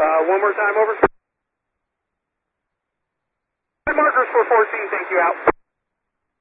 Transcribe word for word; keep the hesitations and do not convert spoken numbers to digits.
Uh, one more time, over. Markers for fourteen, thank you, out.